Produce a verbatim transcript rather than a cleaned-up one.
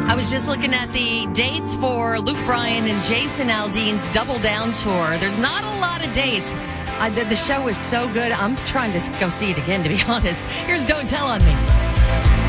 I was just looking at the dates for Luke Bryan and Jason Aldean's Double Down tour. There's not a lot of dates. I, the, the show was so good. I'm trying to go see it again, to be honest. Here's Don't Tell on Me.